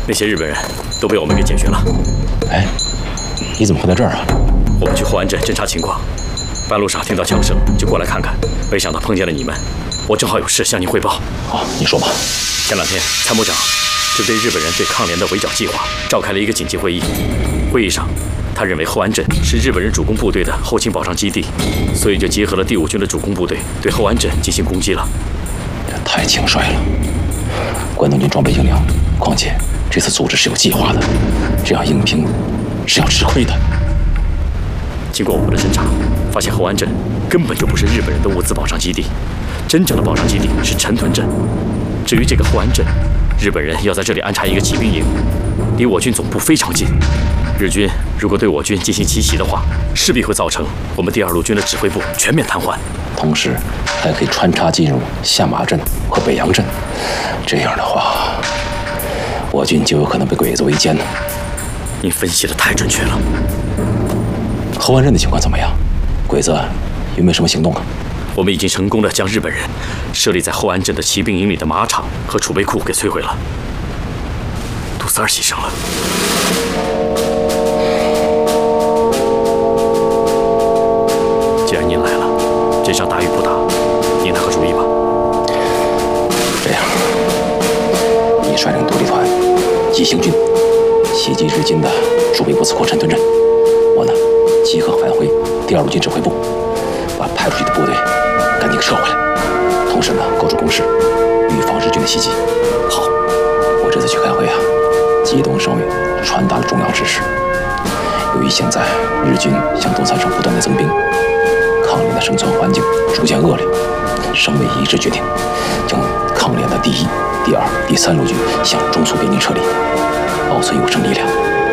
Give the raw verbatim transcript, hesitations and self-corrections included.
那些日本人都被我们给解决了。 哎，你怎么会在这儿啊？ 我们去后安镇侦察情况，半路上听到枪声就过来看看，没想到碰见了你们，我正好有事向您汇报。 好，你说吧。 前两天参谋长就对日本人对抗联的围剿计划召开了一个紧急会议。会议上，他认为后安镇是日本人主攻部队的后勤保障基地，所以就结合了第五军的主攻部队对后安镇进行攻击了。 这太轻率了，关东军装备精良，况且这次组织是有计划的，这样硬拼是要吃亏的。 经过我们的侦查，发现后安镇根本就不是日本人的物资保障基地，真正的保障基地是陈屯镇。至于这个后安镇，日本人要在这里安插一个骑兵营，离我军总部非常近。日军如果对我军进行奇袭的话，势必会造成我们第二路军的指挥部全面瘫痪。 同时，还可以穿插进入下马镇和北阳镇，这样的话，我军就有可能被鬼子围歼了。 您分析的太准确了。 后安镇的情况怎么样？鬼子有没有什么行动啊？ 我们已经成功的将日本人设立在后安镇的骑兵营里的马场和储备库给摧毁了。杜三儿牺牲了。既然您来了，这场打与不打，您拿个主意吧。 这样，你率领独立团急行军，袭击日军的驻备部司库陈屯镇。我呢，即刻返回第二路军指挥部，把派出去的部队赶紧撤回来。同时呢，构筑工事，预防日军的袭击。 好， 我这次去开会啊，机动省委传达了重要指示。由于现在日军向东三省不断的增兵，抗联的生存环境逐渐恶劣，省委一致决定将抗联的第一、第二、第三路军向中苏边境撤离，保存有生力量。